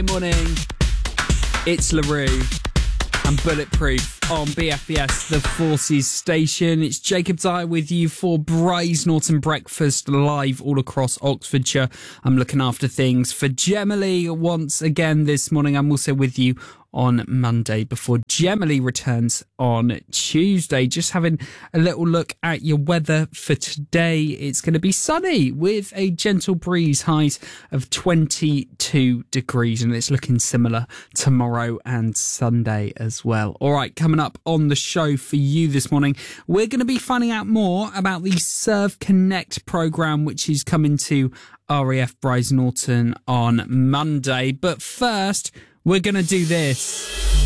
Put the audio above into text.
Good morning. It's LaRue and Bulletproof on BFBS, the Forces station. It's Jacob Dyer with you for Bryce Norton Breakfast live all across Oxfordshire. I'm looking after things for Gemily once again this morning. I'm also with you on Monday before Gemily returns on Tuesday. Just having a little look at your weather for today. It's going to be sunny with a gentle breeze, highs of 22 degrees, and it's looking similar tomorrow and Sunday as well. All right, coming up on the show for you this morning, we're going to be finding out more about the Serve Connect programme, which is coming to RAF Bryce Norton on Monday. But first, we're going to do this.